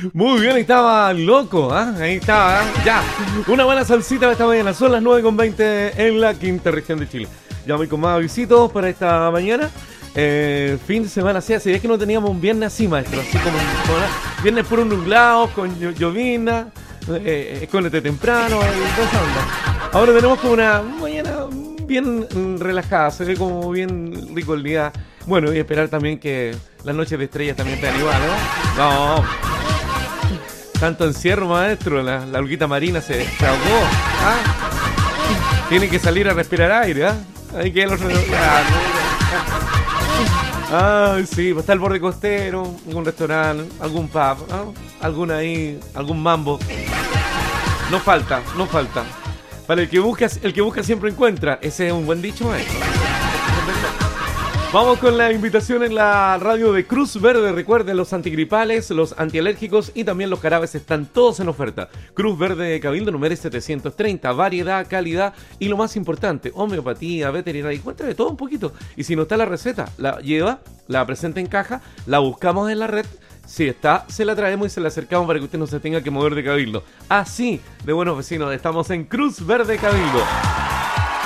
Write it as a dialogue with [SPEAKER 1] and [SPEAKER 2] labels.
[SPEAKER 1] Muy bien, estaba loco, ¿ah? Ahí estaba, ¿ah? Ya. Una buena salsita esta mañana. Son las 9:20 en la quinta región de Chile. Ya voy con más avisitos para esta mañana. Fin de semana, sí, hace días que no teníamos un viernes así, maestro. Así como viernes puro nublado, con llovizna, escóndete temprano, toda esa onda. Ahora tenemos como una mañana bien relajada, se ve como bien rico el día. Bueno, y esperar también que las noches de estrellas también estén igual, ¿no? No. Tanto encierro, maestro, la alguita marina se ahogó. ¿Ah? Tiene que salir a respirar aire, ¿ah? Hay que los... Ay, sí, pues está el borde costero, algún restaurante, algún pub, ¿no? Algún mambo. No falta. Para el que busca siempre encuentra. Ese es un buen dicho, maestro. Vamos con la invitación en la radio de Cruz Verde. Recuerden, los antigripales, los antialérgicos y también los jarabes están todos en oferta. Cruz Verde de Cabildo, número 730. Variedad, calidad y lo más importante, homeopatía, veterinaria. Encuentra de todo un poquito. Y si no está la receta, la lleva, la presenta en caja, la buscamos en la red. Si está, se la traemos y se la acercamos para que usted no se tenga que mover de Cabildo. Así de buenos vecinos, estamos en Cruz Verde Cabildo.